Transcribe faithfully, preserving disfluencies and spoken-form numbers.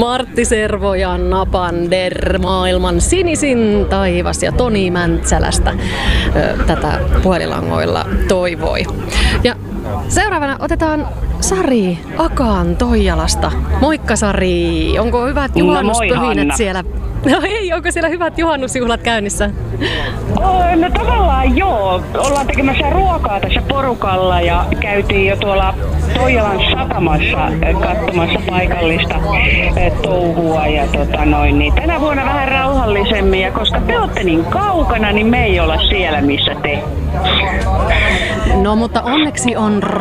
Martti Servo ja Napander, maailman sinisin taivas ja Toni Mäntsälästä tätä puhelinlangoilla toivoi. Ja seuraavana otetaan Sari Akaan Toijalasta. Moikka Sari, onko hyvät juhannuspyhinet no siellä? No ei, onko siellä hyvät juhannusjuhlat käynnissä? No tavallaan joo. Ollaan tekemässä ruokaa tässä porukalla ja käytiin jo tuolla Toijalan satamassa katsomassa paikallista touhua. Ja tota noin, niin tänä vuonna vähän rauhallisemmin ja koska te olette niin kaukana, niin me ei olla siellä missä te. No mutta onneksi on